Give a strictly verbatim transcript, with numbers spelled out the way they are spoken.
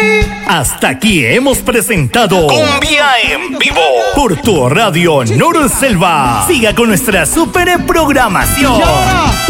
Hasta aquí hemos presentado Cumbia en Vivo por tu radio Nor Selva. Siga con nuestra super programación.